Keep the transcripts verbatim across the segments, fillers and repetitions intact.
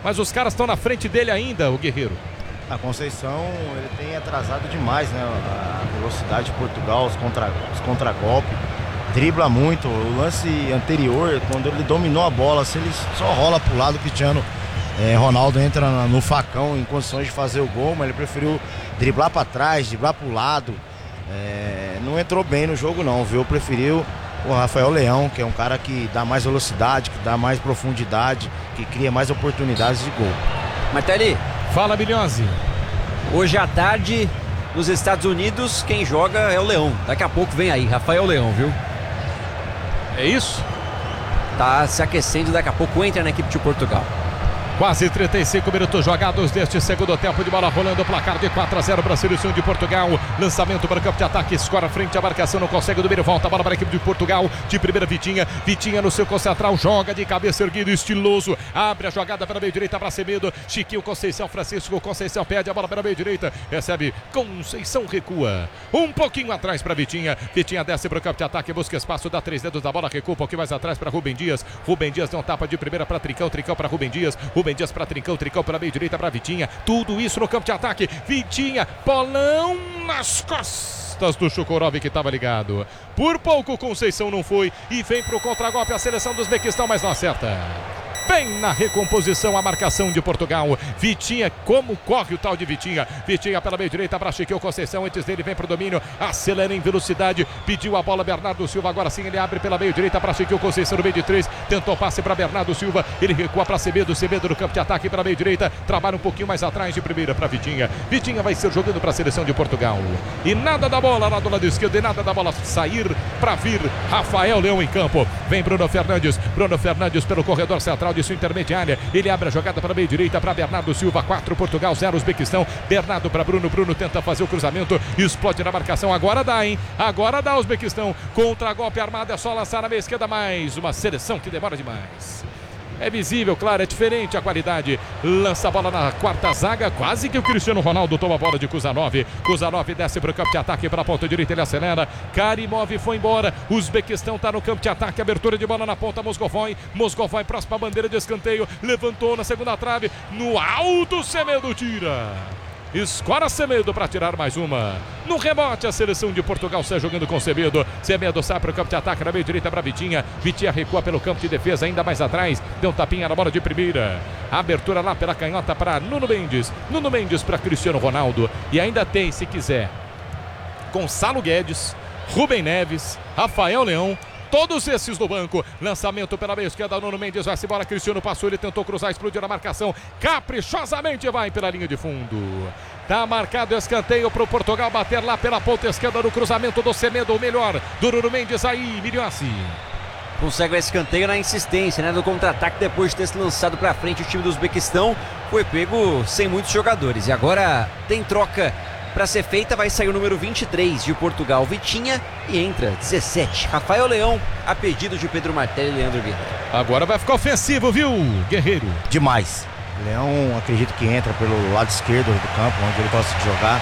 mas os caras estão na frente dele ainda, o Guerreiro. A Conceição, ele tem atrasado demais, né? A velocidade de Portugal, os contra, os contragolpes, dribla muito. O lance anterior, quando ele dominou a bola, se ele só rola pro lado, o Cristiano é, Ronaldo entra no facão em condições de fazer o gol, mas ele preferiu driblar para trás, driblar pro lado. É, não entrou bem no jogo não, viu? Preferiu o Rafael Leão, que é um cara que dá mais velocidade, que dá mais profundidade, que cria mais oportunidades de gol. Martelli. Fala, Bilhose. Hoje à tarde, nos Estados Unidos, quem joga é o Leão. Daqui a pouco vem aí, Rafael Leão, viu? É isso? Tá se aquecendo, daqui a pouco entra na equipe de Portugal. Quase trinta e cinco minutos jogados deste segundo tempo de bola rolando, placar de quatro a zero para a seleção de Portugal. Lançamento para o campo de ataque, escora frente à marcação, não consegue o domínio, volta a bola para a equipe de Portugal. De primeira, Vitinha, Vitinha no seu concentral, joga de cabeça erguido, estiloso, abre a jogada para a meio direita para Semedo, Chiquinho, Conceição, Francisco, Conceição pede a bola para a meio direita, recebe, Conceição recua, um pouquinho atrás para Vitinha, Vitinha desce para o campo de ataque, busca espaço, dá três dedos da bola, recua um pouquinho mais atrás para Rubem Dias, Rubem Dias deu um tapa de primeira para Trincão, Trincão para Rubem Dias, Rubem Dias para Trincão, Trincão pela meio direita para Vitinha, tudo isso no campo de ataque, Vitinha, bolão nas costas do Chukurov que estava ligado, por pouco Conceição não foi e vem para o contragolpe a seleção do Uzbequistão, mas não acerta. Bem na recomposição a marcação de Portugal, Vitinha, como corre o tal de Vitinha, Vitinha pela meio direita para Chiquinho, Conceição, antes dele vem para o domínio, acelera em velocidade, pediu a bola Bernardo Silva, agora sim ele abre pela meio direita para Chiquinho, Conceição no meio de três, tentou passe para Bernardo Silva, ele recua para Semedo, Semedo no campo de ataque pela meio direita, trabalha um pouquinho mais atrás de primeira para Vitinha, Vitinha vai ser jogando para a seleção de Portugal, e nada da bola lá do lado esquerdo, e nada da bola sair para vir Rafael Leão em campo, vem Bruno Fernandes, Bruno Fernandes pelo corredor central de sua intermediária, ele abre a jogada para a meio direita para Bernardo Silva, quatro Portugal, zero Uzbequistão, Bernardo para Bruno, Bruno tenta fazer o cruzamento, explode na marcação, agora dá, hein? Agora dá Uzbequistão, contra golpe armado, é só lançar na meia esquerda, mais uma seleção que demora demais. É visível, claro, é diferente a qualidade. Lança a bola na quarta zaga. Quase que o Cristiano Ronaldo toma a bola de Kuzanov. Kuzanov desce para o campo de ataque, para a ponta direita, ele acelera. Karimov foi embora. Uzbequistão está no campo de ataque. Abertura de bola na ponta, Mosgovoi. Mosgovoi, próxima bandeira de escanteio. Levantou na segunda trave. No alto, Semedo tira. Escora Semedo para tirar mais uma. No rebote, a seleção de Portugal sai jogando com Semedo. Semedo sai para o campo de ataque, na meio direita para Vitinha. Vitinha recua pelo campo de defesa, ainda mais atrás. Deu um tapinha na bola de primeira. Abertura lá pela canhota para Nuno Mendes. Nuno Mendes para Cristiano Ronaldo. E ainda tem, se quiser, Gonçalo Guedes, Rubem Neves, Rafael Leão. Todos esses no banco, lançamento pela meia esquerda, Nuno Mendes vai-se embora, Cristiano passou, ele tentou cruzar, explodiu a marcação, caprichosamente vai pela linha de fundo. Tá marcado escanteio para o Portugal bater lá pela ponta esquerda no cruzamento do Semedo, o melhor do Nuno Mendes aí, Milhossi. Consegue o escanteio na insistência, né, do contra-ataque depois de ter se lançado para frente o time do Uzbequistão, foi pego sem muitos jogadores e agora tem troca para ser feita, vai sair o número vinte e três de Portugal, Vitinha, e entra dezessete, Rafael Leão, a pedido de Pedro Martelli e Leandro Guerreiro. Agora vai ficar ofensivo, viu, Guerreiro? Demais. Leão, acredito que entra pelo lado esquerdo do campo, onde ele gosta de jogar.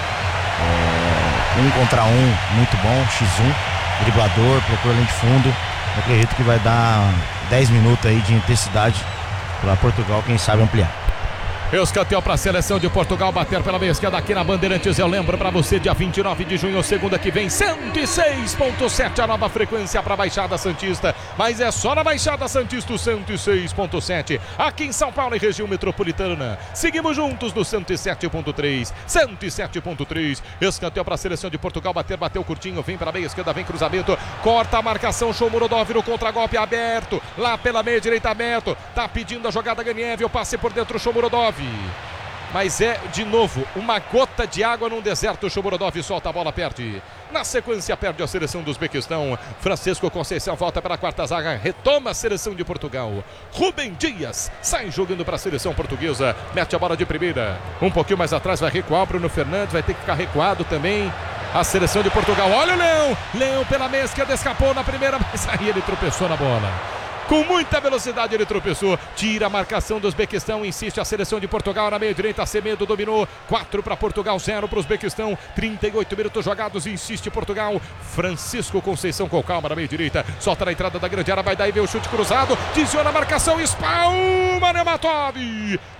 É, um contra um, muito bom, xis um, driblador, procura linha de fundo. Eu acredito que vai dar dez minutos aí de intensidade para Portugal, quem sabe ampliar. Escanteio para a seleção de Portugal bater pela meia esquerda aqui na Bandeirantes. Eu lembro para você, dia vinte e nove de junho, segunda que vem, cento e seis ponto sete, a nova frequência para a Baixada Santista. Mas é só na Baixada Santista, cento e seis ponto sete. Aqui em São Paulo e região metropolitana. Seguimos juntos no cento e sete ponto três. cento e sete ponto três. Escanteio para a seleção de Portugal bater, bateu curtinho, vem para a meia esquerda, vem cruzamento, corta a marcação, Shomurodov no contra-golpe aberto, lá pela meia direita aberto. Tá pedindo a jogada Ganiev, o passe por dentro, Shomurodov. Mas é, de novo, uma gota de água num deserto. O Shomurodov solta a bola, perde. Na sequência, perde a seleção do Uzbequistão. Francisco Conceição volta para a quarta zaga. Retoma a seleção de Portugal. Rubem Dias sai jogando para a seleção portuguesa. Mete a bola de primeira. Um pouquinho mais atrás vai recuar o Bruno Fernandes. Vai ter que ficar recuado também a seleção de Portugal. Olha o Leão. Leão pela meia esquerda, escapou na primeira, mas aí ele tropeçou na bola. Com muita velocidade ele tropeçou, tira a marcação do Uzbequistão, insiste a seleção de Portugal na meia direita, Semedo dominou, quatro para Portugal, zero para o Uzbequistão, trinta e oito minutos jogados, insiste Portugal, Francisco Conceição com calma na meia direita, solta na entrada da grande área, vai daí ver o chute cruzado, desviou na marcação, espalma Nematov!